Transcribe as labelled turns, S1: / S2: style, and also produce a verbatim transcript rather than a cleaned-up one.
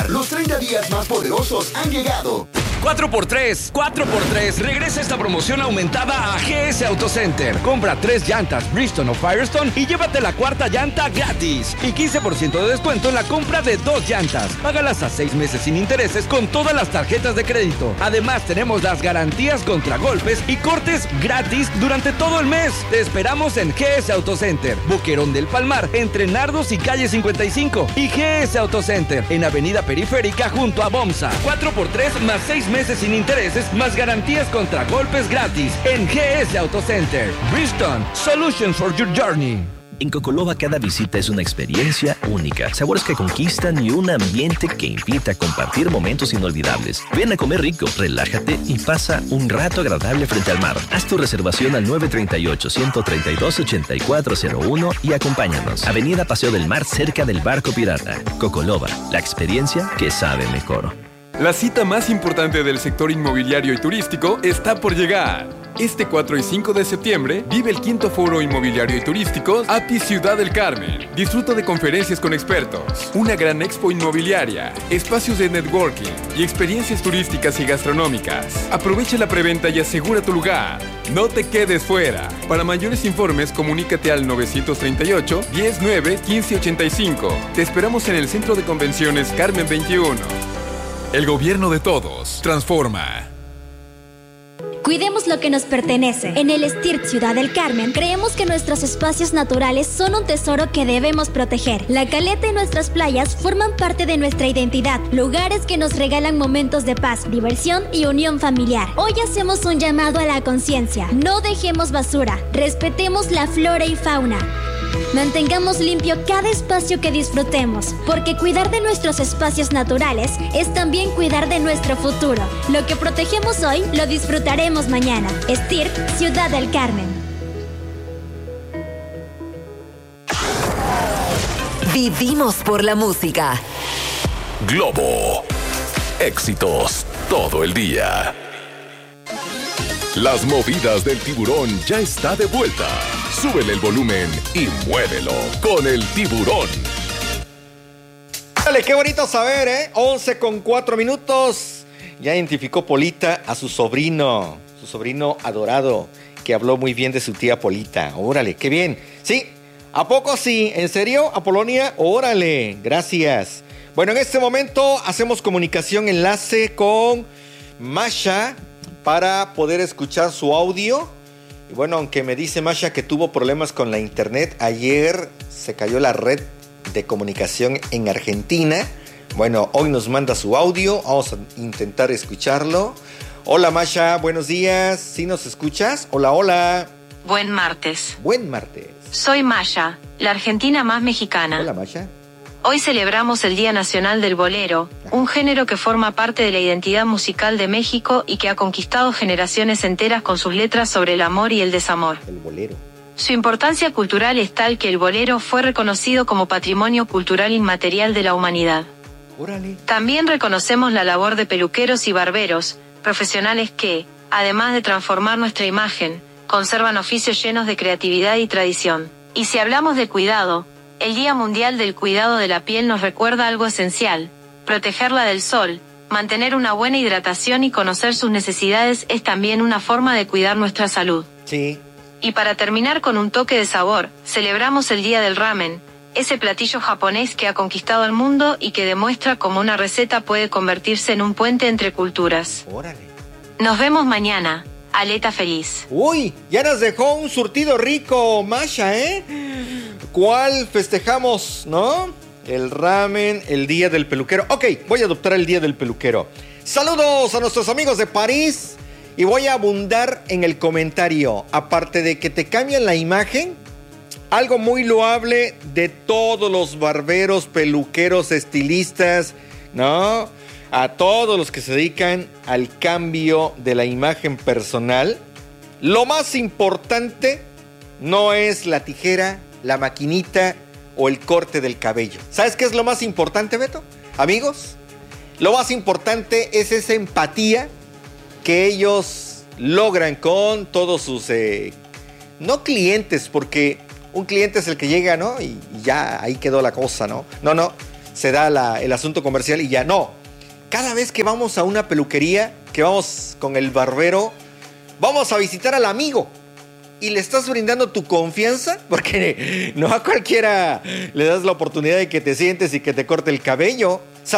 S1: Los treinta días más poderosos han llegado.
S2: cuatro por tres, cuatro por tres. Regresa esta promoción aumentada a G S Auto Center. Compra tres llantas Bridgestone o Firestone y llévate la cuarta llanta gratis. Y quince por ciento de descuento en la compra de dos llantas. Págalas a seis meses sin intereses con todas las tarjetas de crédito. Además, tenemos las garantías contra golpes y cortes gratis durante todo el mes. Te esperamos en G S Auto Center, Boquerón del Palmar, entre Nardos y calle cincuenta y cinco. Y G S Auto Center, en Avenida Periférica junto a Bomsa. cuatro por tres más seis meses sin intereses más garantías contra golpes gratis en G S Auto Center. Bridgestone, Solutions for your journey.
S3: En Cocoloba cada visita es una experiencia única, sabores que conquistan y un ambiente que invita a compartir momentos inolvidables. Ven a comer rico, relájate y pasa un rato agradable frente al mar. Haz tu reservación al nueve tres ocho, uno tres dos, ocho cuatro cero uno y acompáñanos. Avenida Paseo del Mar, cerca del Barco Pirata. Cocoloba, la experiencia que sabe mejor.
S4: La cita más importante del sector inmobiliario y turístico está por llegar. Este cuatro y cinco de septiembre vive el quinto Foro Inmobiliario y Turístico A P I Ciudad del Carmen. Disfruta de conferencias con expertos, una gran expo inmobiliaria, espacios de networking y experiencias turísticas y gastronómicas. Aprovecha la preventa y asegura tu lugar. No te quedes fuera. Para mayores informes, comunícate al nueve tres ocho, diez nueve, quince ochenta y cinco. Te esperamos en el Centro de Convenciones Carmen veintiuno. El gobierno de todos transforma.
S5: Cuidemos lo que nos pertenece. En el STIRT Ciudad del Carmen, creemos que nuestros espacios naturales son un tesoro que debemos proteger. La caleta y nuestras playas forman parte de nuestra identidad, lugares que nos regalan momentos de paz, diversión y unión familiar. Hoy hacemos un llamado a la conciencia. No dejemos basura, respetemos la flora y fauna. Mantengamos limpio cada espacio que disfrutemos, porque cuidar de nuestros espacios naturales es también cuidar de nuestro futuro. Lo que protegemos hoy, lo disfrutaremos mañana. STIRT, Ciudad del Carmen.
S6: Vivimos por la música.
S7: Globo. Éxitos todo el día. Las movidas del tiburón ya está de vuelta. Súbele el volumen y muévelo con el tiburón.
S8: Dale, qué bonito saber, ¿eh? once con cuatro minutos. Ya identificó Polita a su sobrino, su sobrino adorado, que habló muy bien de su tía Polita. Órale, qué bien. Sí, ¿a poco sí? ¿En serio, Apolonia? Órale, gracias. Bueno, en este momento hacemos comunicación, enlace con Masha para poder escuchar su audio. Y bueno, aunque me dice Masha que tuvo problemas con la internet, ayer se cayó la red de comunicación en Argentina. Bueno, hoy nos manda su audio, vamos a intentar escucharlo. Hola Masha, buenos días, ¿sí nos escuchas? Hola, hola.
S9: Buen martes.
S8: Buen martes.
S9: Soy Masha, la argentina más mexicana.
S8: Hola Masha.
S9: Hoy celebramos el Día Nacional del Bolero, un género que forma parte de la identidad musical de México y que ha conquistado generaciones enteras con sus letras sobre el amor y el desamor.
S8: El bolero.
S9: Su importancia cultural es tal que el bolero fue reconocido como Patrimonio Cultural Inmaterial de la Humanidad.
S8: Órale.
S9: También reconocemos la labor de peluqueros y barberos, profesionales que, además de transformar nuestra imagen, conservan oficios llenos de creatividad y tradición. Y si hablamos de cuidado, el Día Mundial del Cuidado de la Piel nos recuerda algo esencial: protegerla del sol, mantener una buena hidratación y conocer sus necesidades es también una forma de cuidar nuestra salud.
S8: Sí.
S9: Y para terminar con un toque de sabor, celebramos el Día del Ramen, ese platillo japonés que ha conquistado el mundo y que demuestra cómo una receta puede convertirse en un puente entre culturas.
S8: Órale.
S9: Nos vemos mañana. Aleta feliz.
S8: Uy, ya nos dejó un surtido rico, Masha, ¿eh? ¿Cuál festejamos, no? El ramen, el día del peluquero. Ok, voy a adoptar el día del peluquero. Saludos a nuestros amigos de París. Y voy a abundar en el comentario. Aparte de que te cambian la imagen, algo muy loable de todos los barberos, peluqueros, estilistas, ¿no? A todos los que se dedican al cambio de la imagen personal. Lo más importante no es la tijera, la maquinita o el corte del cabello. ¿Sabes qué es lo más importante, Beto? Amigos, lo más importante es esa empatía que ellos logran con todos sus, eh, no clientes, porque un cliente es el que llega, ¿no? Y, y ya ahí quedó la cosa, ¿no? No, no, se da la, el asunto comercial y ya no. Cada vez que vamos a una peluquería, que vamos con el barbero, vamos a visitar al amigo y le estás brindando tu confianza, porque no a cualquiera le das la oportunidad de que te sientes y que te corte el cabello.